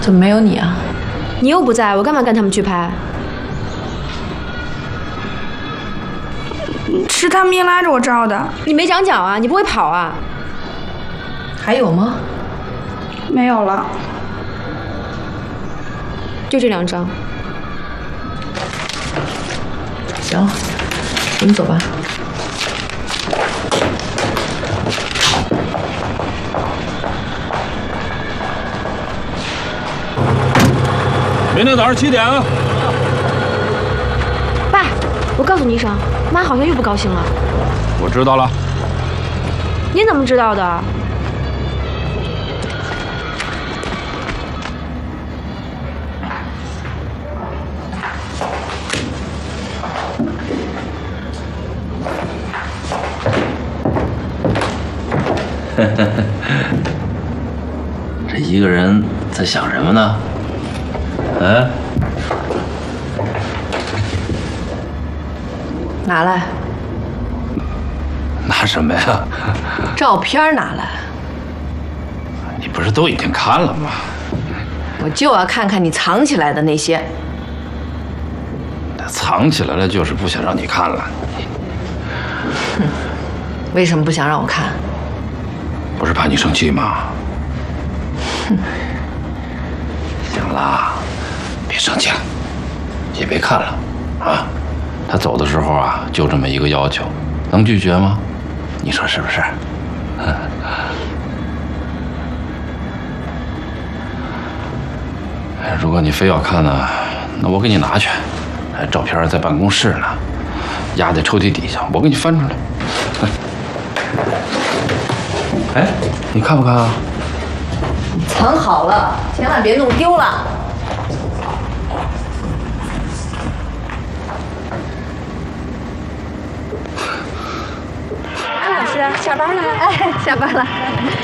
怎么没有你啊？ 你又不在，我干嘛跟他们去拍？ 是他明拉着我照的。 你没长脚啊？你不会跑啊？ 还有吗？ 没有了。 就这2张。 行，你们走吧。 明天早上7点啊！ 爸，我告诉你一声，妈好像又不高兴了。 我知道了。 你怎么知道的？ 这一个人在想什么呢？嗯？ 拿来， 拿什么呀？ 照片拿来， 你不是都已经看了吗？ 我就要看看你藏起来的那些。 藏起来了，就是不想让你看了。 为什么不想让我看？ 不是怕你生气吗？行了，别生气了，也别看了，啊！他走的时候啊，就这么一个要求，能拒绝吗？你说是不是？如果你非要看呢，那我给你拿去。照片在办公室呢，压在抽屉底下，我给你翻出来。哎，你看不看啊？ 藏好了，千万别弄丢了。 安老师，下班了。 哎，下班了。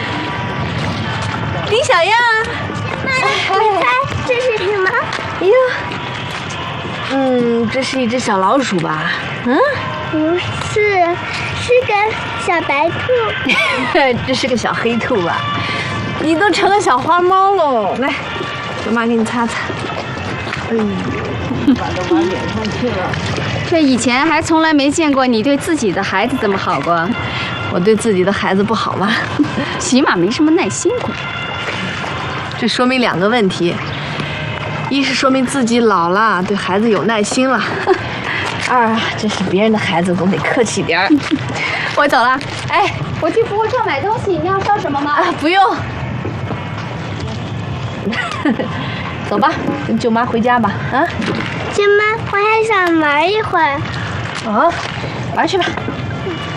李小样。 妈，你猜这是什么？ 哎呀，这是一只小老鼠吧？ 不是，是个小白兔。 这是个小黑兔吧？你都成了小花猫喽！来，舅妈给你擦擦。哎呦，把都往脸上去了。 这以前还从来没见过你对自己的孩子这么好过。 我对自己的孩子不好吗？ 起码没什么耐心过。 这说明2个问题：一是说明自己老了，对孩子有耐心了；二啊，这是别人的孩子总得客气点儿。 我走了。哎，我去服务处买东西，你要烧什么吗？ 不用。走吧，跟舅妈回家吧。啊， 舅妈，我还想玩一会儿。 啊，玩去吧。